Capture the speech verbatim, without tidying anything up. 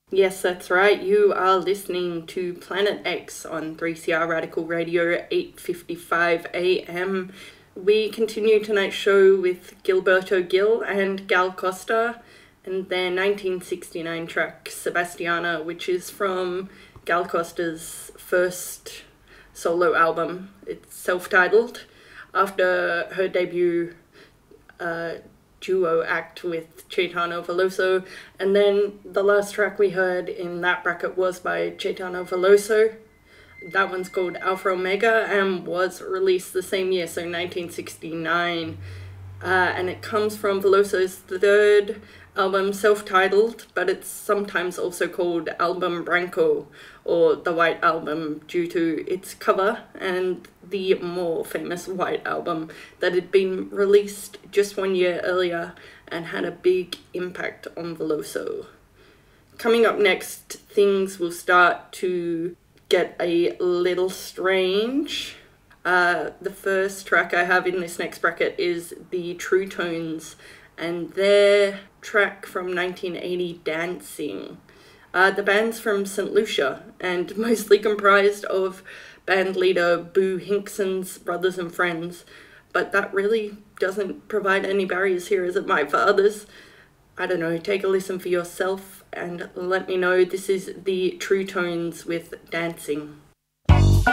Yes, that's right. You are listening to Planet X on three C R Radical Radio, eight fifty-five a m. We continue tonight's show with Gilberto Gil and Gal Costa and their nineteen sixty-nine track Sebastiana, which is from Gal Costa's first solo album. It's self-titled after her debut uh, duo act with Caetano Veloso, and then the last track we heard in that bracket was by Caetano Veloso. That one's called Alpha Omega and was released the same year, so nineteen sixty-nine, uh, and it comes from Veloso's third album, self-titled, but it's sometimes also called Album Branco, or the White Album, due to its cover and the more famous White Album that had been released just one year earlier and had a big impact on Veloso. Coming up next, things will start to get a little strange. Uh, the first track I have in this next bracket is the True Tones and their track from nineteen eighty, Dancing. Uh, the band's from Saint Lucia and mostly comprised of band leader Boo Hickson's brothers and friends, but that really doesn't provide any barriers here as it might for others. I don't know, take a listen for yourself and let me know. This is the True Tones with Dancing.